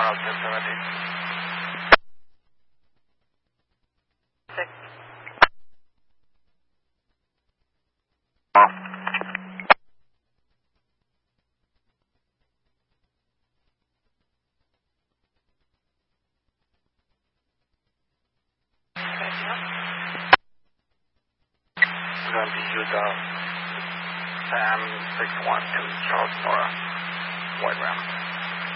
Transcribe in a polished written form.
Charles 1070. Six. We're going to be Utah Sam 612 Charles Nora, White Ram.